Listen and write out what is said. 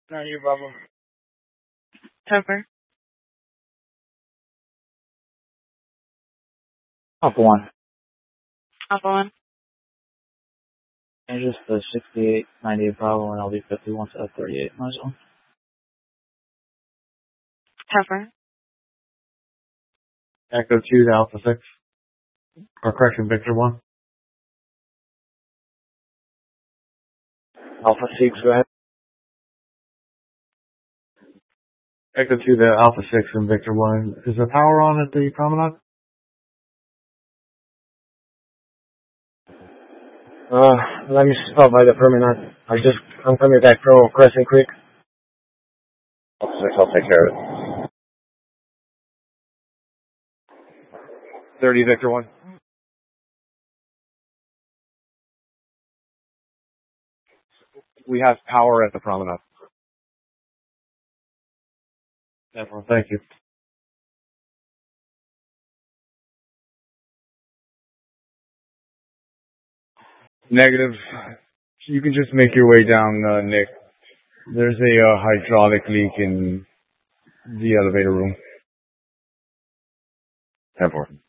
Not your Bravo. Cover. Alpha 1. Alpha 1. And just the 68, 98 Bravo, and LV 51 to 38 in my zone. Cover. Echo 2 to Alpha 6. Or correction, Victor 1. Alpha 6, go ahead. Echo 2 to Alpha 6 and Victor 1. Is the power on at the promenade? Let me stop by the promenade. I'm coming back from Crescent Creek. Alpha 6, I'll take care of it. 30 Victor 1. We have power at the promenade. Thank you. Negative. You can just make your way down, Nick. There's a hydraulic leak in the elevator room. 10-4.